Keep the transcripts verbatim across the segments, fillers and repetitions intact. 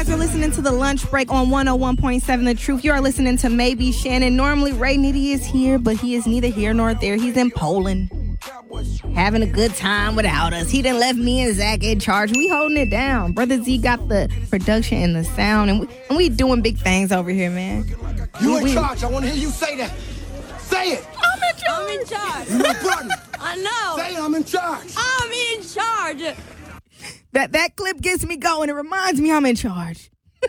guys are listening to The Lunch Break on one oh one point seven The Truth. You are listening to Maybe Shannon. Normally, Ray Nitty is here, but he is neither here nor there. He's in Poland, having a good time without us. He done left me and Zach in charge. We holding it down. Brother Z got the production and the sound, and we, and we doing big things over here, man. You we, in we, charge. I want to hear you say that. Say it. I'm in charge. I'm in charge. You my partner. I know. Say it. I'm in charge. I'm in charge. That that clip gets me going. It reminds me I'm in charge.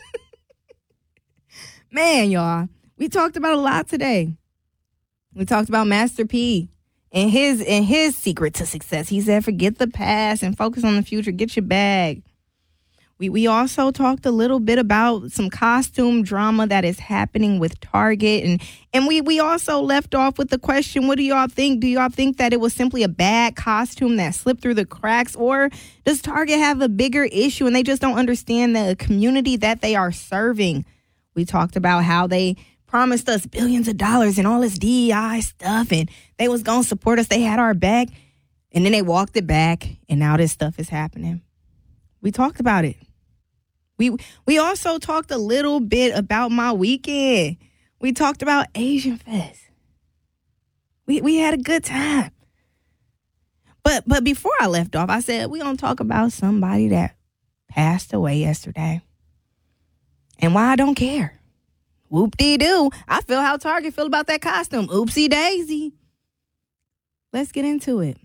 Man, y'all, we talked about a lot today. We talked about Master P and his and his secret to success. He said, forget the past and focus on the future. Get your bag. We we also talked a little bit about some costume drama that is happening with Target. And, and we, we also left off with the question, what do y'all think? Do y'all think that it was simply a bad costume that slipped through the cracks? Or does Target have a bigger issue and they just don't understand the community that they are serving? We talked about how they promised us billions of dollars and all this D E I stuff, and they was going to support us. They had our back, and then they walked it back, and now this stuff is happening. We talked about it. We we also talked a little bit about my weekend. We talked about Asian Fest. We we had a good time. But but before I left off, I said we're going to talk about somebody that passed away yesterday. And why I don't care. Whoop-dee-doo. I feel how Target feel about that costume. Oopsie-daisy. Let's get into it.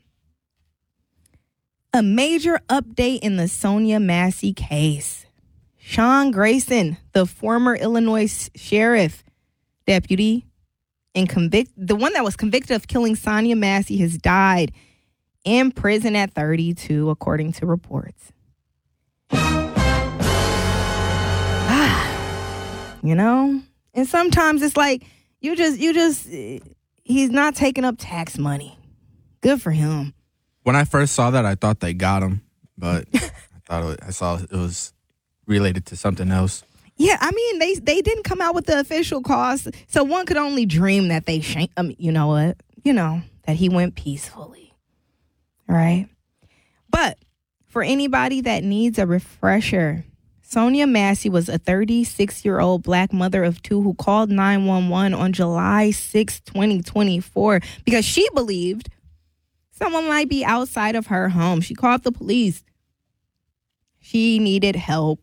A major update in the Sonia Massey case. Sean Grayson, the former Illinois sheriff deputy, and convict the one that was convicted of killing Sonia Massey, has died in prison at thirty-two, according to reports. Ah, you know, and sometimes it's like you just you just he's not taking up tax money. Good for him. When I first saw that, I thought they got him, but I thought it, I saw it was related to something else. Yeah, I mean, they they didn't come out with the official cause, so one could only dream that they shank. Um, you know what? You know that he went peacefully, right? But for anybody that needs a refresher, Sonia Massey was a thirty-six-year-old black mother of two who called nine one one on July sixth, twenty twenty-four, because she believed someone might be outside of her home. She called the police. She needed help.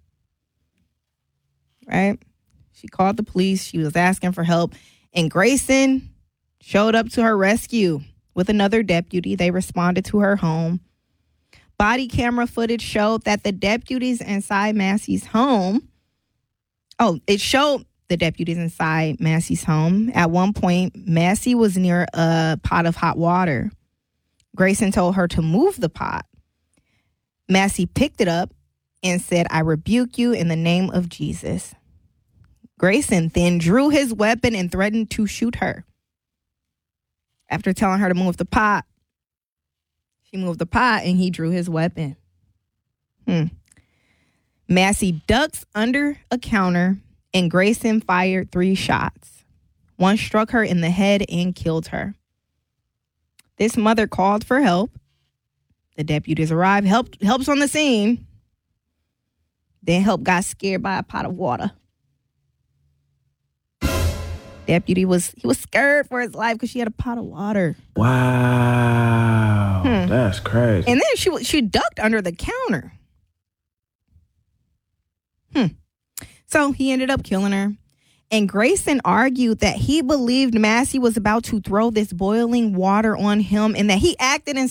Right? She called the police. She was asking for help. And Grayson showed up to her rescue with another deputy. They responded to her home. Body camera footage showed that the deputies inside Massey's home. Oh, it showed the deputies inside Massey's home. At one point, Massey was near a pot of hot water. Grayson told her to move the pot. Massey picked it up and said, "I rebuke you in the name of Jesus." Grayson then drew his weapon and threatened to shoot her. After telling her to move the pot, she moved the pot and he drew his weapon. Hmm. Massey ducks under a counter and Grayson fired three shots. One struck her in the head and killed her. This mother called for help. The deputies arrived, helped, helps on the scene. Then help got scared by a pot of water. Deputy was, he was scared for his life because she had a pot of water. Wow. Hmm. That's crazy. And then she she ducked under the counter. Hmm. So he ended up killing her. And Grayson argued that he believed Massey was about to throw this boiling water on him and that he acted in